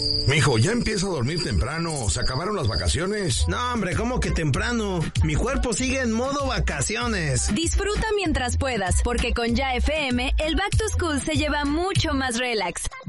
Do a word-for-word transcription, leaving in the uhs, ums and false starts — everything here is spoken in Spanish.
Mijo, ya empieza a dormir temprano. ¿Se acabaron las vacaciones? No, hombre, ¿cómo que temprano? Mi cuerpo sigue en modo vacaciones. Disfruta mientras puedas, porque con Ya F M, el Back to School se lleva mucho más relax.